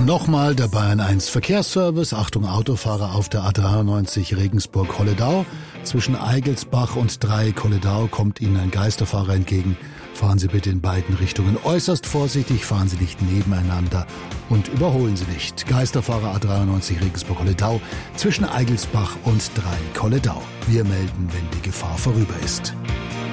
Und nochmal der Bayern 1 Verkehrsservice. Achtung Autofahrer auf der A93 Regensburg-Holledau. Zwischen Eigelsbach und Dreieck-Holledau kommt Ihnen ein Geisterfahrer entgegen. Fahren Sie bitte in beiden Richtungen äußerst vorsichtig, fahren Sie nicht nebeneinander und überholen Sie nicht. Geisterfahrer A93 Regensburg-Holledau zwischen Eigelsbach und Dreieck-Holledau. Wir melden, wenn die Gefahr vorüber ist.